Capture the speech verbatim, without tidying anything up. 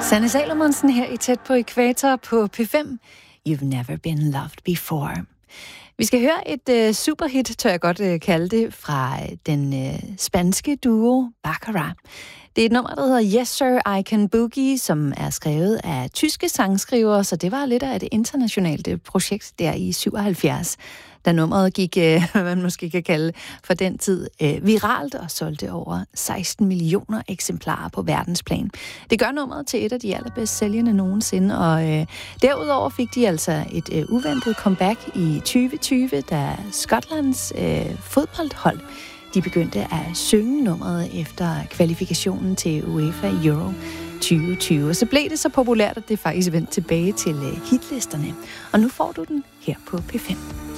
Sanne Salomonsen her i Tæt på Ækvator på P fem. You've never been loved before. Vi skal høre et øh, superhit, tør jeg godt øh, kalde det, fra den øh, spanske duo Baccarat. Det er et nummer, der hedder Yes Sir, I Can Boogie, som er skrevet af tyske sangskrivere, så det var lidt af et internationalt projekt der i syvoghalvfjerds, da nummeret gik, øh, hvad man måske kan kalde for den tid, øh, viralt og solgte over seksten millioner eksemplarer på verdensplan. Det gør nummeret til et af de allerbedst sælgende nogensinde, og øh, derudover fik de altså et øh, uventet comeback i tyve tyve, da Skotlands øh, fodboldhold de begyndte at synge nummeret efter kvalifikationen til UEFA Euro tyve tyve. Og så blev det så populært, at det faktisk vendte tilbage til hitlisterne. Og nu får du den her på P fem.